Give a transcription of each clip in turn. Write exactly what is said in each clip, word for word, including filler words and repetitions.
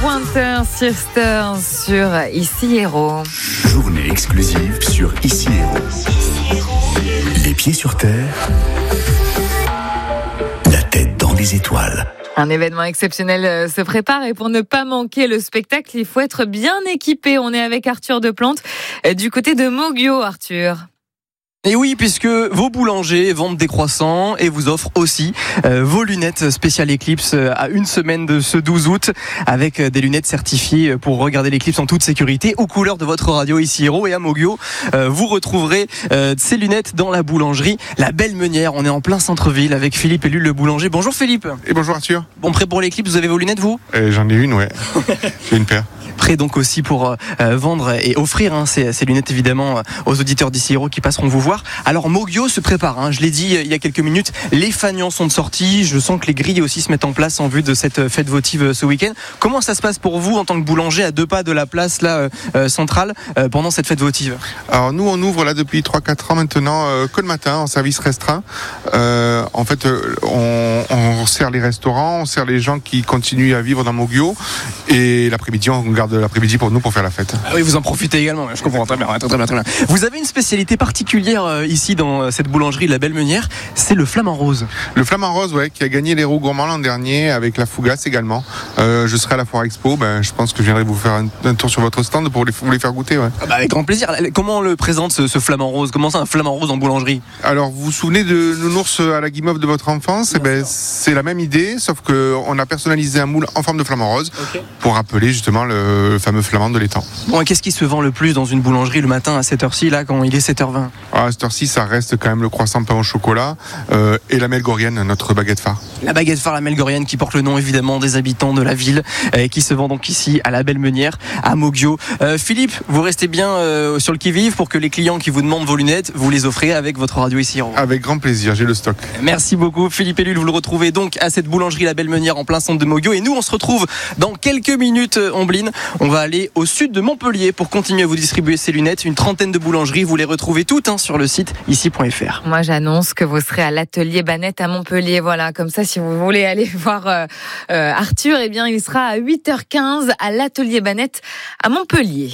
pointeur Sister sur Ici Héros. Journée exclusive sur Ici Héros. Les pieds sur terre, la tête dans les étoiles. Un événement exceptionnel se prépare et pour ne pas manquer le spectacle, il faut être bien équipé. On est avec Arthur Deplante du côté de Moggio, Arthur. Et oui, puisque vos boulangers vendent des croissants et vous offrent aussi euh, vos lunettes spéciales Eclipse à une semaine de ce douze août avec des lunettes certifiées pour regarder l'Eclipse en toute sécurité aux couleurs de votre radio Ici Héros. Et à Moggio, euh, vous retrouverez euh, ces lunettes dans la boulangerie La Belle Meunière. On est en plein centre-ville avec Philippe Ellul, le boulanger. Bonjour Philippe. Et bonjour Arthur. Bon, prêt pour l'Eclipse, vous avez vos lunettes vous ? euh, J'en ai une, ouais. J'ai une paire. Prêt donc aussi pour euh, vendre et offrir hein, ces, ces lunettes évidemment aux auditeurs d'Ici Héros qui passeront vous voir. Alors Moggio se prépare, hein, je l'ai dit il y a quelques minutes, les fanions sont de sortie, je sens que les grilles aussi se mettent en place en vue de cette fête votive ce week-end. Comment ça se passe pour vous en tant que boulanger à deux pas de la place là, euh, centrale euh, pendant cette fête votive ? Alors nous on ouvre là depuis trois quatre ans maintenant euh, que le matin en service restreint. Euh, en fait euh, on, on sert les restaurants, on sert les gens qui continuent à vivre dans Moggio et l'après-midi on garde l'après-midi pour nous pour faire la fête. Ah oui, vous en profitez également, je comprends très bien, très, très bien, très bien. Vous avez une spécialité particulière euh, ici dans cette boulangerie La Belle Meunière, c'est le flamant rose. Le flamant rose, ouais, qui a gagné les roues gourmands l'an dernier avec la Fougasse également. Euh, je serai à la Foire Expo, ben, je pense que je viendrai vous faire un, un tour sur votre stand pour les, vous les faire goûter. Ouais. Ah bah avec grand plaisir. Comment on le présente ce, ce flamant rose ? Comment ça un flamant rose en boulangerie ? Alors vous vous souvenez de Nounours à la guimauve de votre enfance ? Eh ben, c'est la même idée, sauf qu'on a personnalisé un moule en forme de flamant rose okay. pour rappeler justement le le fameux flamand de l'étang. Bon, et qu'est-ce qui se vend le plus dans une boulangerie le matin à cette heure-ci, là, quand il est sept heures vingt ? Ah, à cette heure-ci, ça reste quand même le croissant pain au chocolat euh, et la melgorienne, notre baguette phare. La baguette phare, la melgorienne, qui porte le nom évidemment des habitants de la ville, et qui se vend donc ici à La Belle Meunière, à Moggio. Euh, Philippe, vous restez bien euh, sur le qui-vive pour que les clients qui vous demandent vos lunettes, vous les offrez avec votre radio Ici Héros. Avec grand plaisir, j'ai le stock. Merci beaucoup Philippe Ellul, vous le retrouvez donc à cette boulangerie La Belle Meunière en plein centre de Moggio. Et nous, on se retrouve dans quelques minutes, Ombline. On va aller au sud de Montpellier pour continuer à vous distribuer ces lunettes. Une trentaine de boulangeries, vous les retrouvez toutes hein, sur le site ici point f r. Moi j'annonce que vous serez à l'atelier Banette à Montpellier. Voilà, comme ça si vous voulez aller voir euh, euh, Arthur, eh bien il sera à huit heures quinze à l'atelier Banette à Montpellier.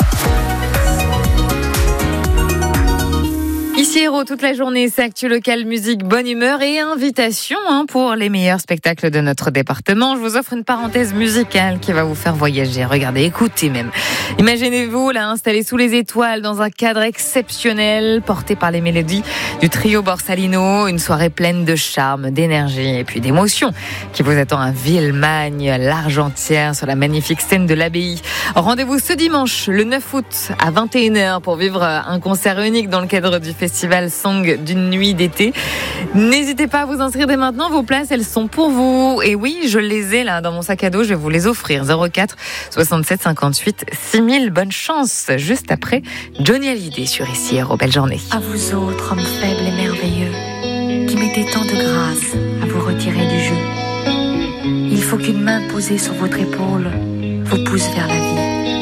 Ici Héros toute la journée, c'est actu local, musique, bonne humeur et invitation hein, pour les meilleurs spectacles de notre département. Je vous offre une parenthèse musicale qui va vous faire voyager. Regardez, écoutez même. Imaginez-vous là installé sous les étoiles dans un cadre exceptionnel, porté par les mélodies du trio Borsalino, une soirée pleine de charme, d'énergie et puis d'émotion qui vous attend à Villemagne, l'Argentière, sur la magnifique scène de l'Abbaye. Rendez-vous ce dimanche, le neuf août à vingt et une heures pour vivre un concert unique dans le cadre du festival Festival Song d'une nuit d'été. N'hésitez pas à vous inscrire dès maintenant, vos places elles sont pour vous. Et oui, je les ai là dans mon sac à dos, je vais vous les offrir. zéro quatre soixante-sept cinquante-huit six mille, bonne chance. Juste après Johnny Hallyday sur Ici Héros, belle journée. À vous autres, hommes faibles et merveilleux, qui mettez tant de grâce à vous retirer du jeu. Il faut qu'une main posée sur votre épaule vous pousse vers la vie.